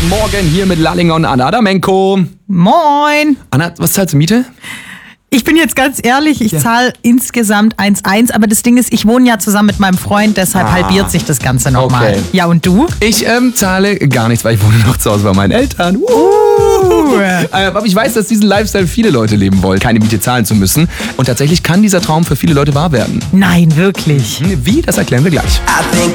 Guten Morgen hier mit Lallinger und Anna Adamenko. Moin. Anna, was zahlst du Miete? Ich bin jetzt ganz ehrlich, ich zahle insgesamt 1,1, aber das Ding ist, ich wohne ja zusammen mit meinem Freund, deshalb halbiert sich das Ganze nochmal. Okay. Ja, und du? Ich zahle gar nichts, weil ich wohne noch zu Hause bei meinen Eltern. Aber ich weiß, dass diesen Lifestyle viele Leute leben wollen, keine Miete zahlen zu müssen. Und tatsächlich kann dieser Traum für viele Leute wahr werden. Nein, wirklich. Wie? Das erklären wir gleich.